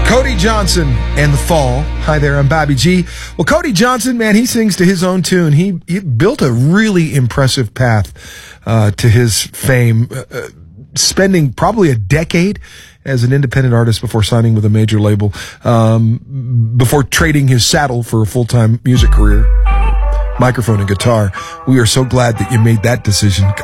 Cody Johnson and The Fall. Hi there, I'm Bobby G. Well, Cody Johnson, man, he sings to his own tune. He built a really impressive path to his fame, spending probably a decade as an independent artist before signing with a major label, before trading his saddle for a full-time music career, microphone and guitar. We are so glad that you made that decision.